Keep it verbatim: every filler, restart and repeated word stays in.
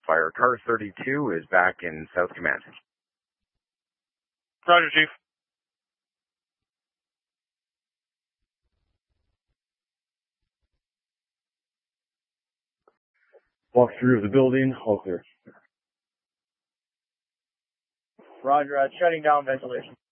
Fire. Car thirty-two is back in South Command. Roger, Chief. Walk through of the building, all clear. Roger, uh, shutting down ventilation.